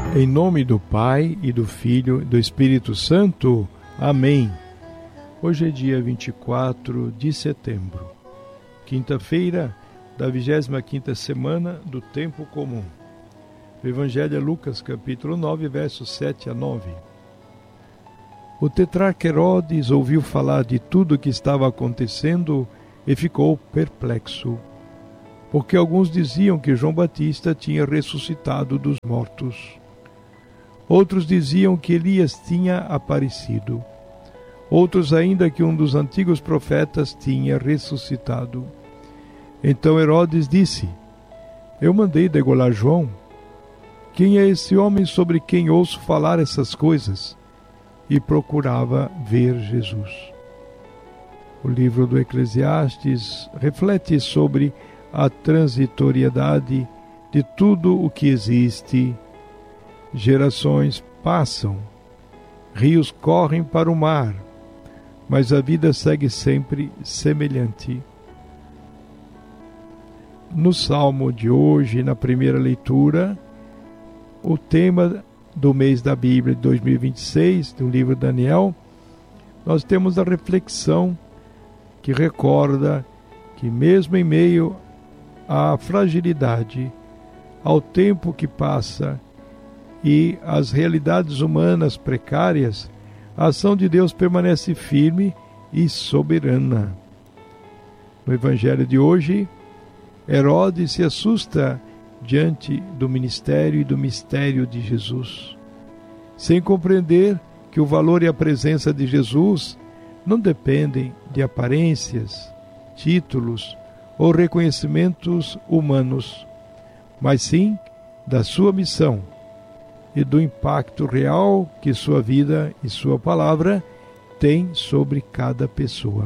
Em nome do Pai, e do Filho, e do Espírito Santo. Amém. Hoje é dia 24 de setembro, quinta-feira da 25ª semana do Tempo Comum. O Evangelho é Lucas, capítulo 9, versos 7 a 9. O tetrarca Herodes ouviu falar de tudo o que estava acontecendo e ficou perplexo, porque alguns diziam que João Batista tinha ressuscitado dos mortos. Outros diziam que Elias tinha aparecido. Outros ainda que um dos antigos profetas tinha ressuscitado. Então Herodes disse: Eu mandei degolar João. Quem é esse homem sobre quem ouço falar essas coisas? E procurava ver Jesus. O livro do Eclesiastes reflete sobre a transitoriedade de tudo o que existe. Gerações passam, rios correm para o mar, mas a vida segue sempre semelhante. No Salmo de hoje, na primeira leitura, o tema do mês da Bíblia de 2026, do livro de Daniel, nós temos a reflexão que recorda que mesmo em meio à fragilidade, ao tempo que passa e às realidades humanas precárias, a ação de Deus permanece firme e soberana. No Evangelho de hoje, Herodes se assusta diante do ministério e do mistério de Jesus, sem compreender que o valor e a presença de Jesus não dependem de aparências, títulos ou reconhecimentos humanos, mas sim da sua missão e do impacto real que sua vida e sua palavra têm sobre cada pessoa.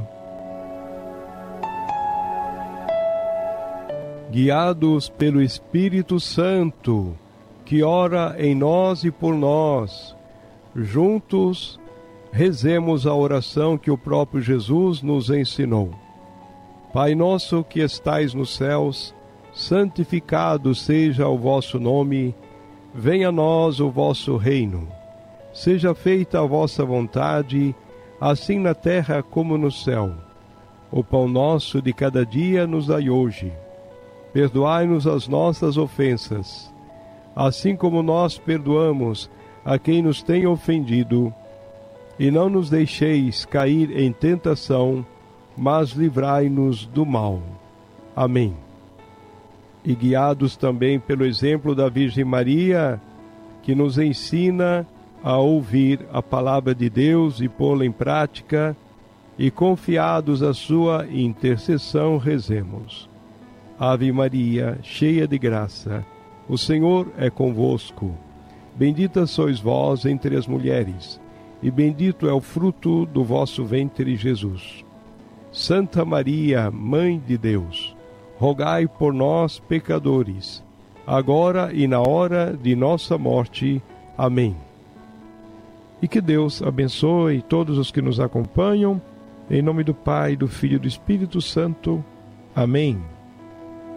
Guiados pelo Espírito Santo, que ora em nós e por nós, juntos rezemos a oração que o próprio Jesus nos ensinou. Pai nosso que estais nos céus, santificado seja o vosso nome. Venha a nós o vosso reino. Seja feita a vossa vontade, assim na terra como no céu. O pão nosso de cada dia nos dai hoje. Perdoai-nos as nossas ofensas, assim como nós perdoamos a quem nos tem ofendido. E não nos deixeis cair em tentação, mas livrai-nos do mal. Amém. E guiados também pelo exemplo da Virgem Maria, que nos ensina a ouvir a palavra de Deus e pô-la em prática, e confiados à sua intercessão, rezemos. Ave Maria, cheia de graça, o Senhor é convosco. Bendita sois vós entre as mulheres, e bendito é o fruto do vosso ventre, Jesus. Santa Maria, Mãe de Deus, rogai por nós, pecadores, agora e na hora de nossa morte. Amém. E que Deus abençoe todos os que nos acompanham, em nome do Pai, do Filho e do Espírito Santo. Amém.